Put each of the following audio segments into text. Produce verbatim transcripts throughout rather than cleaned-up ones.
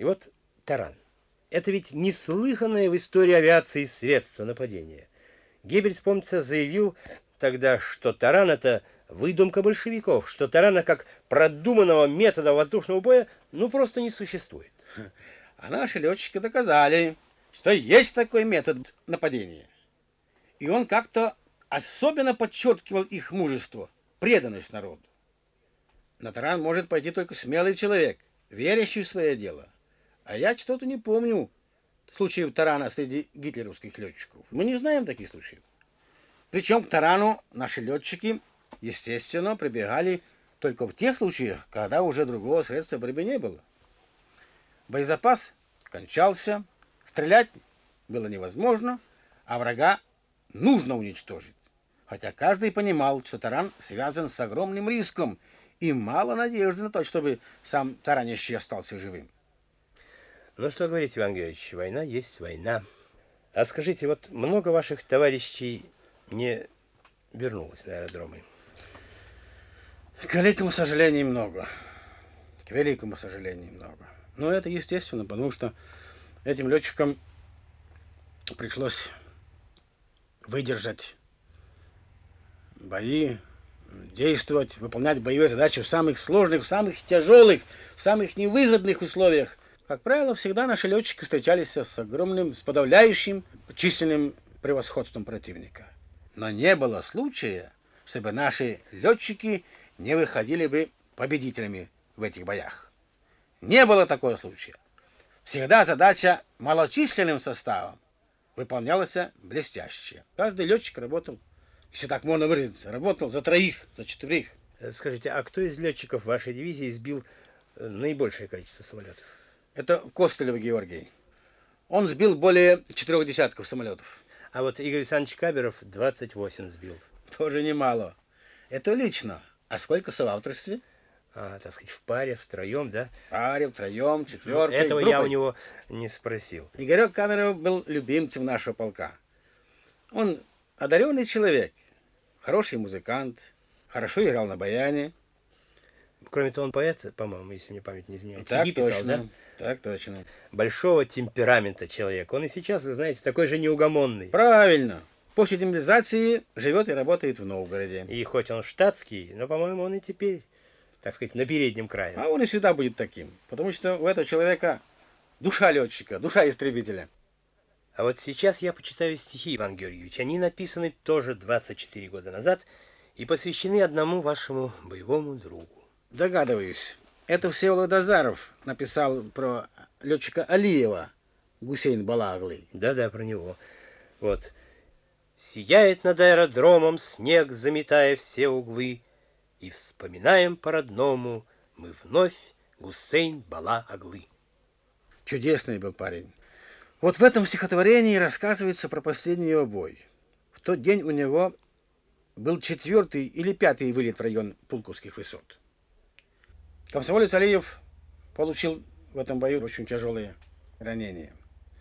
И вот таран. Это ведь неслыханное в истории авиации средство нападения. Геббельс, помнится, заявил тогда, что таран — это выдумка большевиков, что тарана как продуманного метода воздушного боя ну просто не существует. А наши летчики доказали, что есть такой метод нападения. И он как-то особенно подчеркивал их мужество, преданность народу. На таран может пойти только смелый человек, верящий в свое дело. А я что-то не помню случаев тарана среди гитлеровских летчиков. Мы не знаем таких случаев. Причем к тарану наши летчики, естественно, прибегали только в тех случаях, когда уже другого средства борьбы не было. Боезапас кончался, стрелять было невозможно, а врага нужно уничтожить. Хотя каждый понимал, что таран связан с огромным риском и мало надежды на то, чтобы сам таранящий остался живым. Ну что говорить, Иван Георгиевич, война есть война. А скажите, вот много ваших товарищей не вернулось на аэродромы? К великому сожалению, много. К великому сожалению, много. Но это естественно, потому что этим летчикам пришлось выдержать бои, действовать, выполнять боевые задачи в самых сложных, в самых тяжелых, в самых невыгодных условиях. Как правило, всегда наши летчики встречались с огромным, с подавляющим численным превосходством противника. Но не было случая, чтобы наши летчики не выходили бы победителями в этих боях. Не было такого случая. Всегда задача малочисленным составом выполнялась блестяще. Каждый летчик работал, если так можно выразиться, работал за троих, за четверых. Скажите, а кто из летчиков вашей дивизии сбил наибольшее количество самолетов? Это Костылев Георгий. Он сбил более четырех десятков самолетов. А вот Игорь Александрович Каберов двадцать восемь сбил. Тоже немало. Это лично. А сколько в соавторстве? А, так сказать, в паре, втроем, да? В паре, втроем, четверкой, Этого группой. я у него не спросил. Игорек Каберов был любимцем нашего полка. Он одаренный человек, хороший музыкант, хорошо играл на баяне. Кроме того, он поэт, по-моему, если мне память не изменяет. Так Стихи писал, точно, да? так точно. Большого темперамента человек. Он и сейчас, вы знаете, такой же неугомонный. Правильно. После демобилизации живет и работает в Новгороде. И хоть он штатский, но, по-моему, он и теперь, так сказать, на переднем крае. А он и всегда будет таким. Потому что у этого человека душа летчика, душа истребителя. А вот сейчас я почитаю стихи, Иван Георгиевич. Они написаны тоже двадцать четыре года назад и посвящены одному вашему боевому другу. Догадываюсь. Это Всеволод Азаров написал про летчика Алиева, Гусейн Балаглы. Да-да, про него. Вот. Сияет над аэродромом снег, заметая все углы, и вспоминаем по-родному мы вновь Гусейн Бала-Аглы. Чудесный был парень. Вот в этом стихотворении рассказывается про последний его бой. В тот день у него был четвертый или пятый вылет в район Пулковских высот. Комсомолец Алиев получил в этом бою очень тяжелые ранения.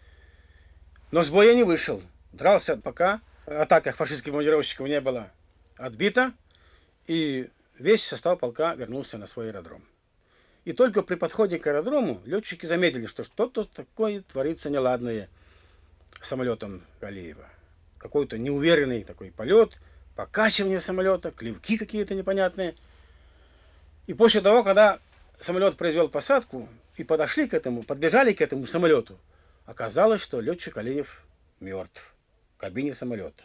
Но с боя не вышел. Дрался, пока атака фашистских бомбардировщиков не была отбита, и весь состав полка вернулся на свой аэродром. И только при подходе к аэродрому летчики заметили, что что-то такое творится неладное с самолетом Алиева. Какой-то неуверенный такой полет, покачивание самолета, клевки какие-то непонятные. И после того, когда самолет произвел посадку и подошли к этому, подбежали к этому самолету, оказалось, что летчик Алиев мертв в кабине самолета.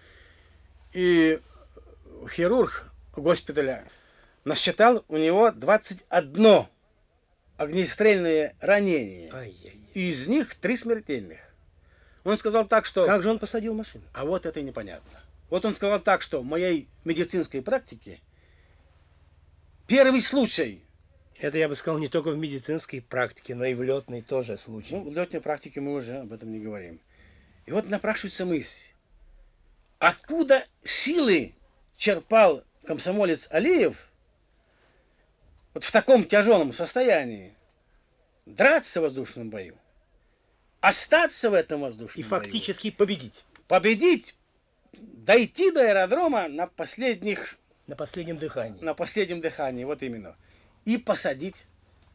И хирург госпиталя насчитал у него двадцать одно огнестрельное ранение. Ай-яй-яй. И из них три смертельных. Он сказал так, что... Как же он посадил машину? А вот это и непонятно. Вот он сказал так, что в моей медицинской практике первый случай. Это, я бы сказал, не только в медицинской практике, но и в летной тоже случай. Ну, в летной практике мы уже об этом не говорим. И вот напрашивается мысль. Откуда силы черпал комсомолец Алиев вот в таком тяжелом состоянии драться в воздушном бою, остаться в этом воздушном И бою, фактически победить. победить, дойти до аэродрома на последних, На последнем дыхании. на последнем дыхании, вот именно, и посадить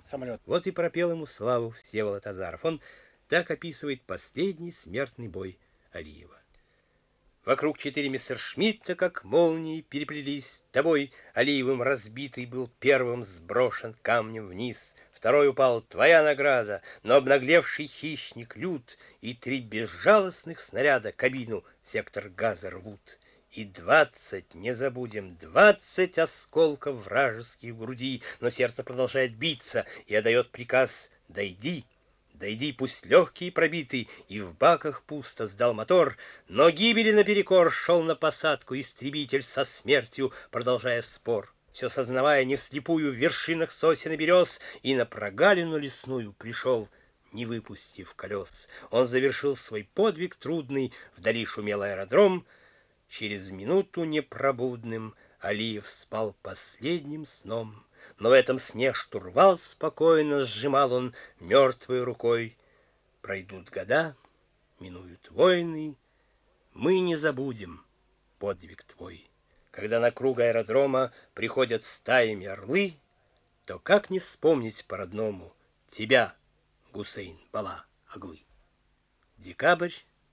самолет. Вот и пропел ему славу Всеволод Азаров. Он так описывает последний смертный бой Алиева. Вокруг четыре мессершмитта, как молнии, переплелись. Тобой, Алиевым разбитый, был первым сброшен камнем вниз. Второй упал твоя награда, но обнаглевший хищник лют, и три безжалостных снаряда кабину сектор газа рвут. И двадцать, не забудем, двадцать осколков вражеских в груди, но сердце продолжает биться и отдает приказ «Дойди». Дойди, пусть легкий и пробитый, и в баках пусто сдал мотор, но гибели наперекор шел на посадку истребитель со смертью, продолжая спор. Все сознавая не вслепую в вершинах сосен и берез, и на прогалину лесную пришел, не выпустив колес. Он завершил свой подвиг трудный, вдали шумел аэродром. Через минуту непробудным Алиев спал последним сном. Но в этом сне штурвал спокойно сжимал он мертвой рукой. Пройдут года, минуют войны, мы не забудем подвиг твой. Когда на круг аэродрома приходят стаями орлы, то как не вспомнить по-родному тебя, Гусейн Бала Оглы. Декабрь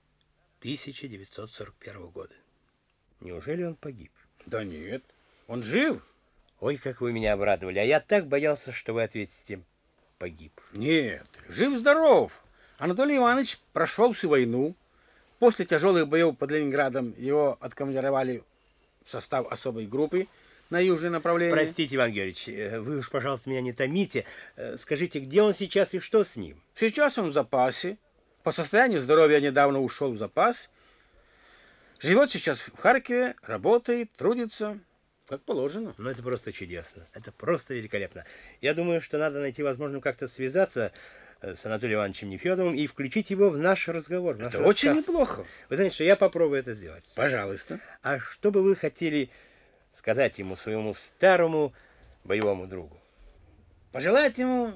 тысяча девятьсот сорок первого года. Неужели он погиб? Да нет, он жив. Ой, как вы меня обрадовали, а я так боялся, что вы ответите «погиб». Нет, жив-здоров. Анатолий Иванович прошел всю войну. После тяжелых боев под Ленинградом его откомандировали в состав особой группы на южное направление. Простите, Иван Георгиевич, вы уж, пожалуйста, меня не томите. Скажите, где он сейчас и что с ним? Сейчас он в запасе. По состоянию здоровья недавно ушел в запас. Живет сейчас в Харькове, работает, трудится. Как положено. Ну, это просто чудесно. Это просто великолепно. Я думаю, что надо найти возможность как-то связаться с Анатолием Ивановичем Нефедовым и включить его в наш разговор. В наш это рассказ. Очень неплохо. Вы знаете, что я попробую это сделать. Пожалуйста. А что бы вы хотели сказать ему, своему старому боевому другу? Пожелать ему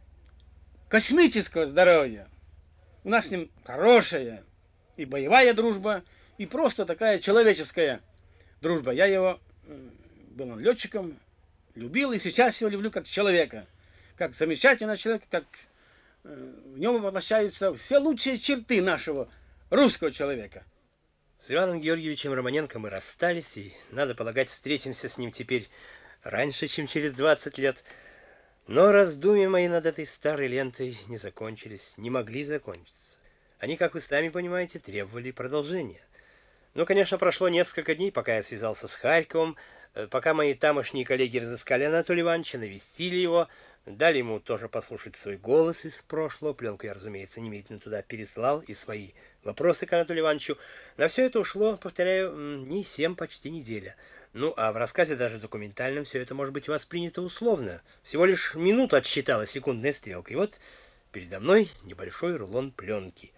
космического здоровья. У нас с ним хорошая и боевая дружба, и просто такая человеческая дружба. Я его... Был он летчиком, любил, и сейчас его люблю как человека. Как замечательного человека, как в нем воплощаются все лучшие черты нашего русского человека. С Иваном Георгиевичем Романенко мы расстались, и, надо полагать, встретимся с ним теперь раньше, чем через двадцать лет. Но раздумья мои над этой старой лентой не закончились, не могли закончиться. Они, как вы сами понимаете, требовали продолжения. Ну, конечно, прошло несколько дней, пока я связался с Харьковом, пока мои тамошние коллеги разыскали Анатолия Ивановича, навестили его, дали ему тоже послушать свой голос из прошлого. Пленку я, разумеется, немедленно туда переслал и свои вопросы к Анатолию Ивановичу. На все это ушло, повторяю, не семь, почти неделя. Ну, а в рассказе даже документальном все это может быть воспринято условно. Всего лишь минуту отсчитала секундная стрелка. И вот передо мной небольшой рулон пленки.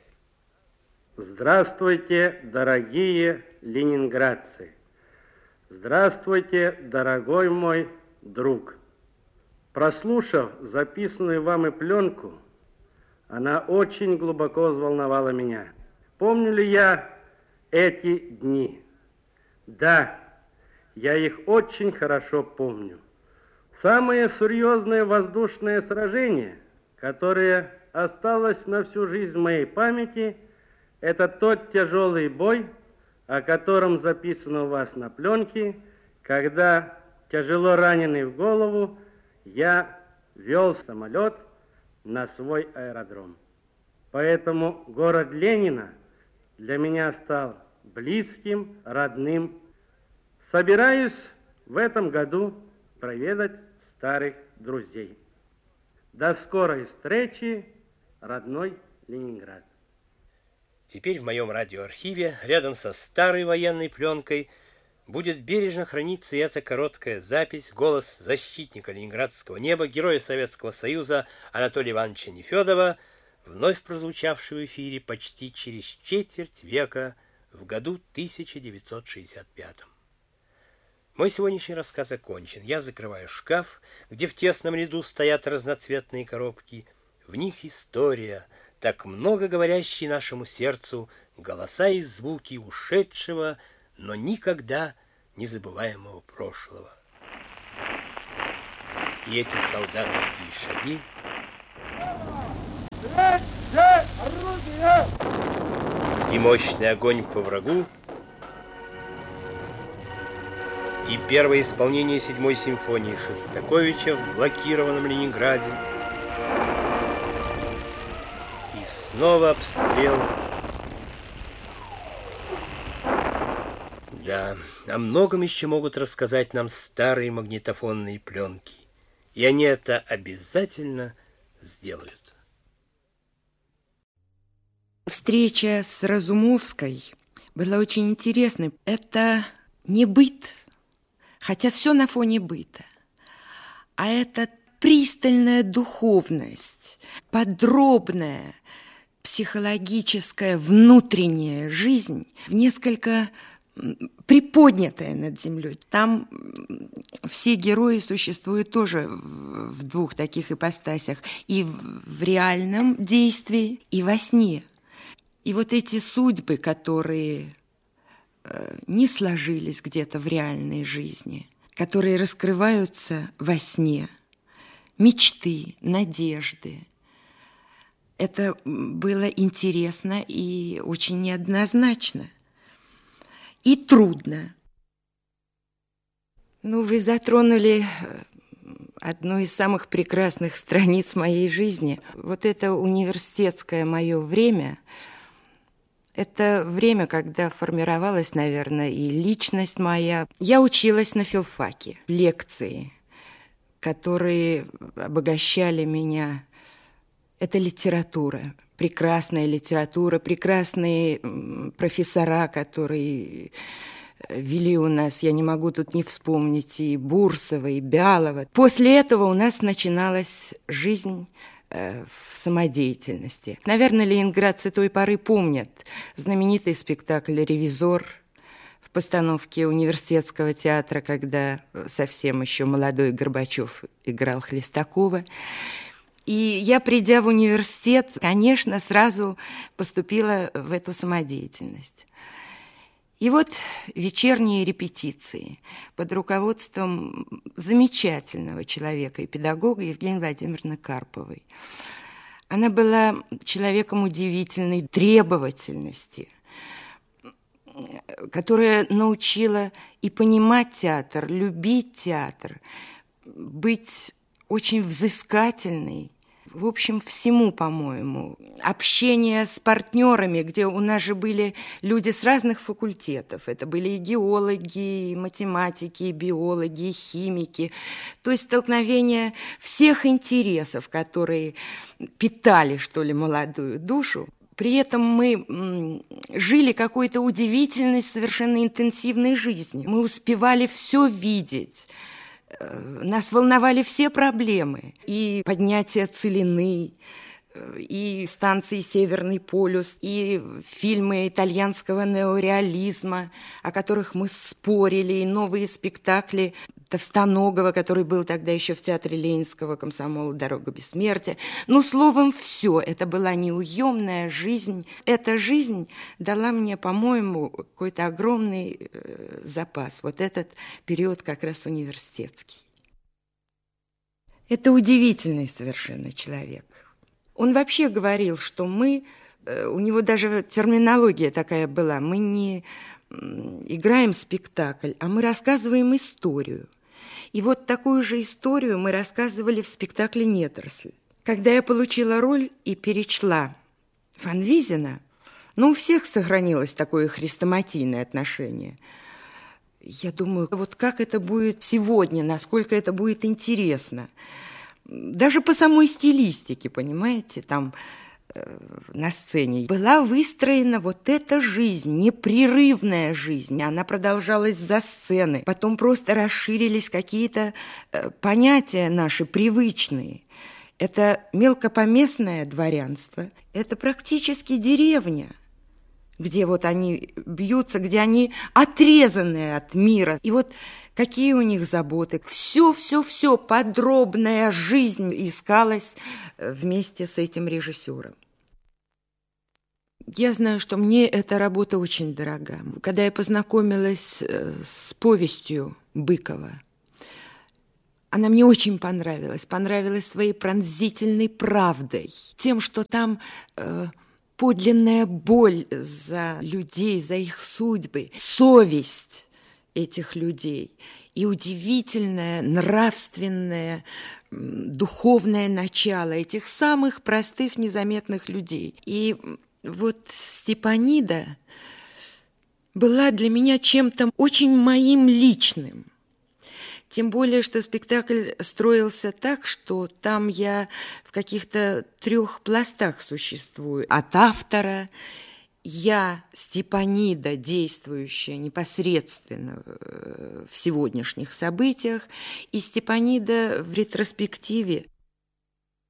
Здравствуйте, дорогие ленинградцы! Здравствуйте, дорогой мой друг! Прослушав записанную вами пленку, она очень глубоко взволновала меня. Помню ли я эти дни? Да, я их очень хорошо помню. Самое серьезное воздушное сражение, которое осталось на всю жизнь в моей памяти, это тот тяжелый бой, о котором записано у вас на пленке, когда, тяжело раненый в голову, я вел самолет на свой аэродром. Поэтому город Ленина для меня стал близким, родным. Собираюсь в этом году проведать старых друзей. До скорой встречи, родной Ленинград. Теперь в моем радиоархиве, рядом со старой военной пленкой, будет бережно храниться и эта короткая запись, голос защитника ленинградского неба, героя Советского Союза Анатолия Ивановича Нефедова, вновь прозвучавший в эфире почти через четверть века в году тысяча девятьсот шестьдесят пятом. Мой сегодняшний рассказ окончен. Я закрываю шкаф, где в тесном ряду стоят разноцветные коробки. В них история, так много говорящие нашему сердцу, голоса и звуки ушедшего, но никогда не забываемого прошлого. И эти солдатские шаги... И мощный огонь по врагу, и первое исполнение седьмой симфонии Шостаковича в блокированном Ленинграде, и снова обстрел. Да, о многом еще могут рассказать нам старые магнитофонные пленки, и они это обязательно сделают. Встреча с Разумовской была очень интересной. Это не быт, хотя все на фоне быта, а это пристальная духовность, подробная психологическая внутренняя жизнь, несколько приподнятая над землей. Там все герои существуют тоже в двух таких ипостасях: и в реальном действии, и во сне. И вот эти судьбы, которые э, не сложились где-то в реальной жизни, которые раскрываются во сне, мечты, надежды, это было интересно и очень неоднозначно, и трудно. Ну, вы затронули одну из самых прекрасных страниц моей жизни. Вот это университетское мое время – это время, когда формировалась, наверное, и личность моя. Я училась на филфаке. Лекции, которые обогащали меня. Это литература, прекрасная литература, прекрасные профессора, которые вели у нас, я не могу тут не вспомнить, и Бурсова, и Бялова. После этого у нас начиналась жизнь в самодеятельности. Наверное, ленинградцы той поры помнят знаменитый спектакль «Ревизор» в постановке университетского театра, когда совсем еще молодой Горбачев играл Хлестакова. И я, придя в университет, конечно, сразу поступила в эту самодеятельность. И вот вечерние репетиции под руководством замечательного человека и педагога Евгении Владимировны Карповой. Она была человеком удивительной требовательности, которая научила и понимать театр, любить театр, быть очень взыскательной. В общем, всему, по-моему. Общение с партнерами, где у нас же были люди с разных факультетов. Это были и геологи, и математики, и биологи, и химики. То есть столкновение всех интересов, которые питали, что ли, молодую душу. При этом мы жили какой-то удивительной, совершенно интенсивной жизнью. Мы успевали все видеть. Нас волновали все проблемы. И поднятие Целины, и станции «Северный полюс», и фильмы итальянского неореализма, о которых мы спорили, и новые спектакли Товстоногова, который был тогда еще в театре Ленинского, «Комсомол. Дорога бессмертия». Ну, словом, все. Это была неуемная жизнь. Эта жизнь дала мне, по-моему, какой-то огромный э, запас. Вот этот период как раз университетский. Это удивительный совершенно человек. Он вообще говорил, что мы, э, у него даже терминология такая была, мы не э, играем спектакль, а мы рассказываем историю. И вот такую же историю мы рассказывали в спектакле «Недоросль». Когда я получила роль и перечла Фан Визена, ну, у всех сохранилось такое хрестоматийное отношение. Я думаю, вот как это будет сегодня, насколько это будет интересно. Даже по самой стилистике, понимаете, там э, на сцене была выстроена вот эта жизнь, непрерывная жизнь. Она продолжалась за сценой. Потом просто расширились какие-то э, понятия наши привычные. Это мелкопоместное дворянство, это практически деревня, где вот они бьются, где они отрезаны от мира. И вот какие у них заботы. Все-все-все, подробная жизнь искалась вместе с этим режиссером. Я знаю, что мне эта работа очень дорога. Когда я познакомилась с повестью Быкова, Она мне очень понравилась, понравилась своей пронзительной правдой, тем, что там э, подлинная боль за людей, за их судьбы, совесть этих людей и удивительное нравственное, духовное начало этих самых простых, незаметных людей. И вот Степанида была для меня чем-то очень моим личным. Тем более, что спектакль строился так, что там я в каких-то трех пластах существую. От автора я, Степанида, действующая непосредственно в сегодняшних событиях, и Степанида в ретроспективе,